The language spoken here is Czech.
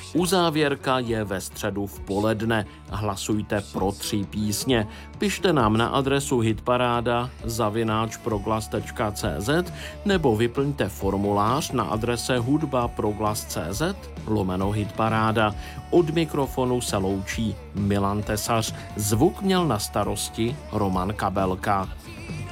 Uzávěrka je ve středu v poledne. Hlasujte pro 3 písně. Pište nám na adresu hitparáda@proglas.cz nebo vyplňte formulář na adrese hudbaproglas.cz/hitparáda. Od mikrofonu se loučí Milan Tesař. Zvuk měl na starosti Roman Kabelka.